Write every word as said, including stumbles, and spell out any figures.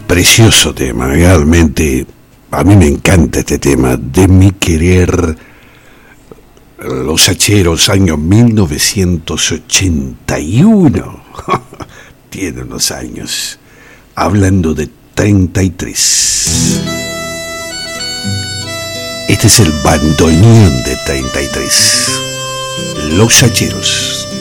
Precioso tema, realmente. A mí me encanta este tema, De mi querer. Los Hacheros, año mil novecientos ochenta y uno. Tiene unos años. Hablando de treinta y tres. Este es el bandoneón de treinta y tres. Los Hacheros.